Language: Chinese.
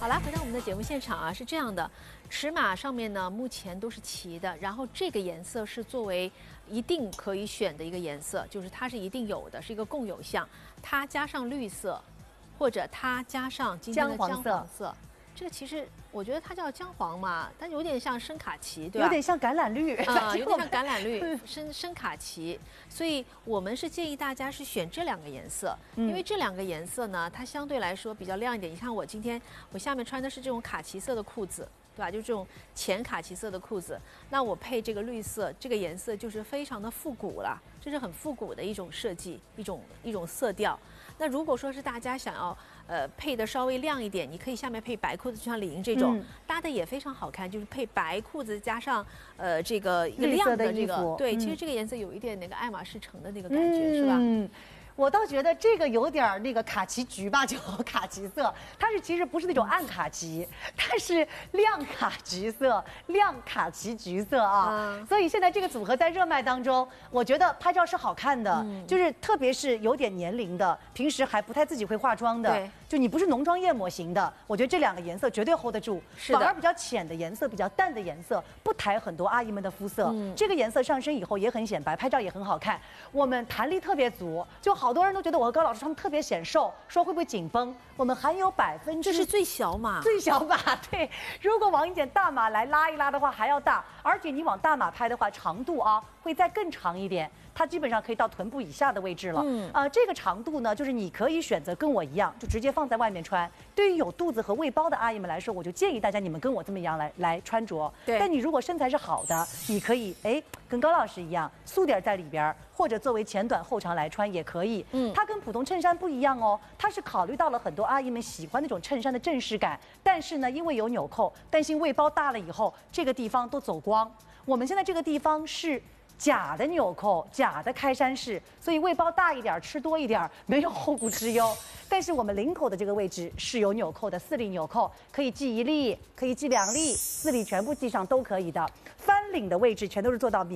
好啦，回到我们的节目现场啊，是这样的，尺码上面呢目前都是齐的，然后这个颜色是作为一定可以选的一个颜色，就是它是一定有的，是一个共有项，它加上绿色，或者它加上今天的姜黄色。这个其实我觉得它叫姜黄嘛，它有点像深卡其，对吧？ 有点像橄榄绿啊，有点像橄榄绿，深卡其。所以我们是建议大家是选这两个颜色，因为这两个颜色呢，它相对来说比较亮一点。你看我今天我下面穿的是这种卡其色的裤子，对吧？就这种浅卡其色的裤子，那我配这个绿色，这个颜色就是非常的复古了，这是很复古的一种设计，一种色调。那如果说是大家想要配的稍微亮一点，你可以下面配白裤子，就像李莹这种搭的也非常好看，就是配白裤子加上这个一个亮的这个，对，其实这个颜色有一点那个爱马仕橙的那个感觉，是吧？ 我倒觉得这个有点那个卡其橘吧，就卡其色，它是其实不是那种暗卡其，它是亮卡橘色、亮卡其橘色啊。所以现在这个组合在热卖当中，我觉得拍照是好看的，就是特别是有点年龄的，平时还不太自己会化妆的，就你不是浓妆艳抹型的，我觉得这两个颜色绝对 hold 得住。反而比较浅的颜色、比较淡的颜色，不抬很多阿姨们的肤色。这个颜色上身以后也很显白，拍照也很好看。我们弹力特别足，就好多人都觉得我和高老师他们特别显瘦，说会不会紧绷？我们含有这是最小码， 最小码。对，如果往一点大码来拉一拉的话还要大，而且你往大码拍的话，长度啊会再更长一点。它基本上可以到臀部以下的位置了。这个长度呢，就是你可以选择跟我一样，就直接放在外面穿。对于有肚子和胃包的阿姨们来说，我就建议大家你们跟我这么一样来穿着。对。但你如果身材是好的，你可以跟高老师一样素点在里边，或者作为前短后长来穿也可以。它跟普通衬衫不一样哦，它是考虑到了很多阿姨们喜欢那种衬衫的正式感，但是呢，因为有纽扣，担心胃包大了以后这个地方都走光。我们现在这个地方是假的纽扣，假的开衫式，所以胃包大一点，吃多一点，没有后顾之忧。但是我们领口的这个位置是有纽扣的，4粒纽扣，可以系1粒，可以系2粒，4粒全部系上都可以的。翻领的位置全都是做到免。